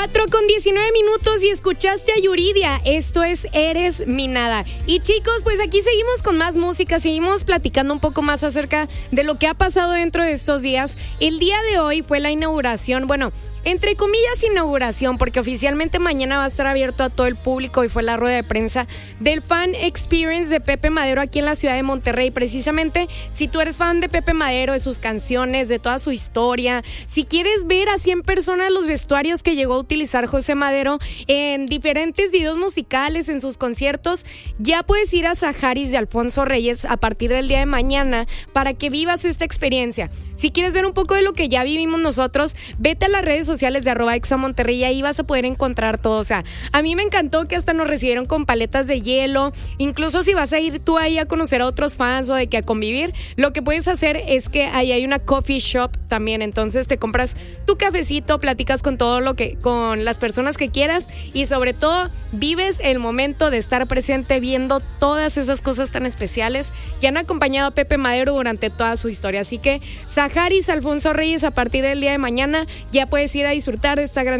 4:19 y escuchaste a Yuridia. Esto es Eres mi Nada. Y chicos, pues aquí seguimos con más música, seguimos platicando un poco más acerca de lo que ha pasado dentro de estos días. El día de hoy fue la inauguración, bueno, entre comillas inauguración, porque oficialmente mañana va a estar abierto a todo el público y fue la rueda de prensa del Fan Experience de Pepe Madero aquí en la ciudad de Monterrey. Precisamente, si tú eres fan de Pepe Madero, de sus canciones, de toda su historia, si quieres ver así en persona los vestuarios que llegó a utilizar José Madero en diferentes videos musicales, en sus conciertos, ya puedes ir a Saharis de Alfonso Reyes a partir del día de mañana para que vivas esta experiencia. Si quieres ver un poco de lo que ya vivimos nosotros, vete a las redes sociales de @examonterrey y ahí vas a poder encontrar todo. O sea, a mí me encantó que hasta nos recibieron con paletas de hielo. Incluso si vas a ir tú ahí a conocer a otros fans o de que a convivir, lo que puedes hacer es que ahí hay una coffee shop también. Entonces te compras tu cafecito, platicas con con las personas que quieras y sobre todo vives el momento de estar presente viendo todas esas cosas tan especiales que han acompañado a Pepe Madero durante toda su historia. Así que Saharis, Alfonso Reyes, a partir del día de mañana ya puedes ir a disfrutar de esta gran